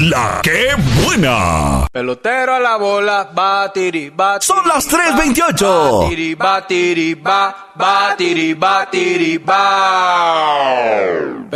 La que buena. Pelotero a la bola, batiri, batiri. Son las 3:28. Batiri, batiri, ba, batiri, batiri, ba.